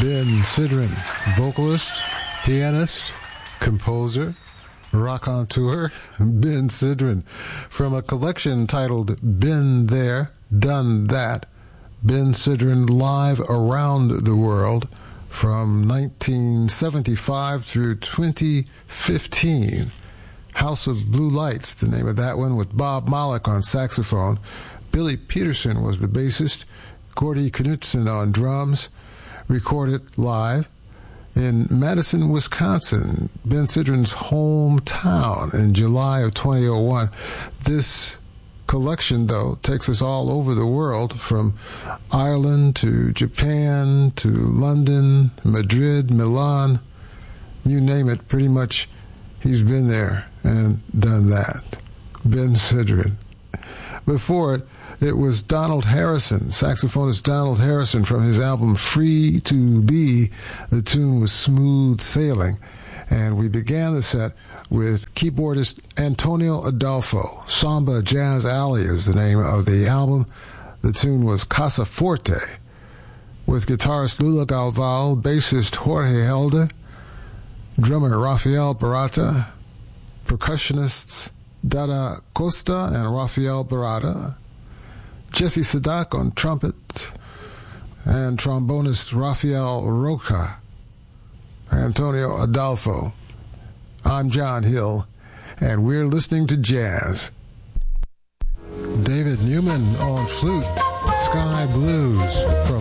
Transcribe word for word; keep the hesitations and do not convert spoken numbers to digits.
Ben Sidran, vocalist, pianist, composer, raconteur, Ben Sidran, from a collection titled Been There, Done That, Ben Sidran Live Around the World from nineteen seventy-five through twenty fifteen. House of Blue Lights, the name of that one, with Bob Malik on saxophone. Billy Peterson was the bassist. Gordy Knudsen on drums. Recorded live in Madison, Wisconsin, Ben Sidran's hometown, in July of twenty oh one. This collection, though, takes us all over the world, from Ireland to Japan to London, Madrid, Milan, you name it, pretty much he's been there and done that. Ben Sidran. Before it, it was Donald Harrison, saxophonist Donald Harrison, from his album Free to Be. The tune was Smooth Sailing. And we began the set with keyboardist Antonio Adolfo. Samba Jazz Alley is the name of the album. The tune was Casa Forte, with guitarist Lula Galval, bassist Jorge Helder, drummer Rafael Barata, percussionists Dada Costa and Rafael Barata, Jesse Sadak on trumpet, and trombonist Rafael Roca, Antonio Adolfo. I'm John Hill, and we're listening to jazz. David Newman on flute, Sky Blues, from